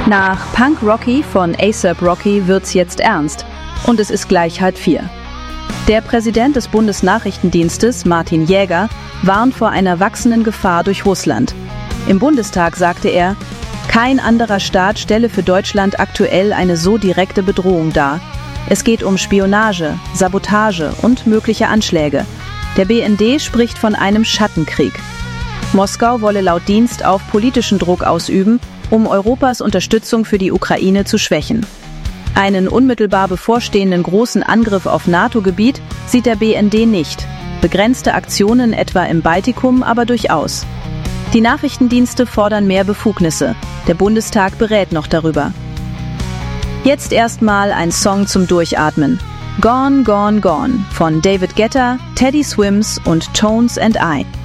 Nach Punk Rocky von A$AP Rocky wird's jetzt ernst. Und es ist gleich 3:30. Der Präsident des Bundesnachrichtendienstes, Martin Jäger, warnt vor einer wachsenden Gefahr durch Russland. Im Bundestag sagte er, kein anderer Staat stelle für Deutschland aktuell eine so direkte Bedrohung dar. Es geht um Spionage, Sabotage und mögliche Anschläge. Der BND spricht von einem Schattenkrieg. Moskau wolle laut Dienst auf politischen Druck ausüben, um Europas Unterstützung für die Ukraine zu schwächen. Einen unmittelbar bevorstehenden großen Angriff auf NATO-Gebiet sieht der BND nicht. Begrenzte Aktionen etwa im Baltikum aber durchaus. Die Nachrichtendienste fordern mehr Befugnisse. Der Bundestag berät noch darüber. Jetzt erstmal ein Song zum Durchatmen. Gone, Gone, Gone von David Guetta, Teddy Swims und Tones and I.